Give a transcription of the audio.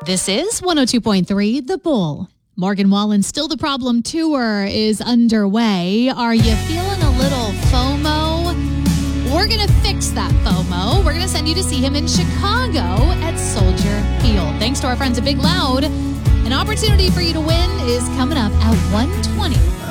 This is 102.3 The Bull. Morgan Wallen's Still the Problem tour is underway. Are you feeling a little FOMO? We're going to fix that FOMO. We're going to send you to see him in Chicago at Soldier Field. Thanks to our friends at Big Loud, an opportunity for you to win is coming up at 1:20